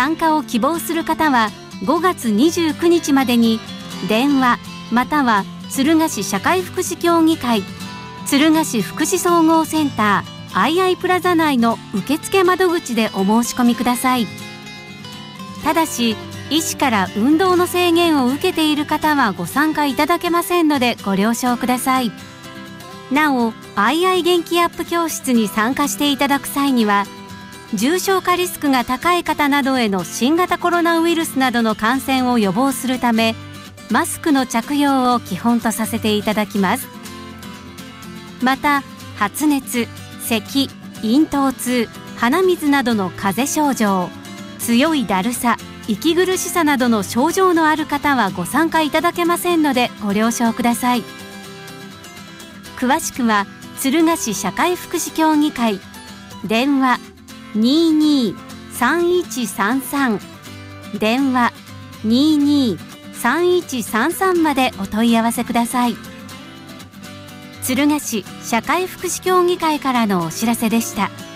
参加を希望する方は5月29日までに電話または敦賀市社会福祉協議会敦賀市福祉総合センターIIプラザ内の受付窓口でお申し込みください。ただし医師から運動の制限を受けている方はご参加いただけませんのでご了承ください。なおII元気アップ教室に参加していただく際には重症化リスクが高い方などへの新型コロナウイルスなどの感染を予防するためマスクの着用を基本とさせていただきます。また発熱、咳、咽頭痛、鼻水などの風邪症状、強いだるさ、息苦しさなどの症状のある方はご参加いただけませんのでご了承ください。詳しくは敦賀市社会福祉協議会電話22-3133電話22-3133までお問い合わせください。敦賀市社会福祉協議会からのお知らせでした。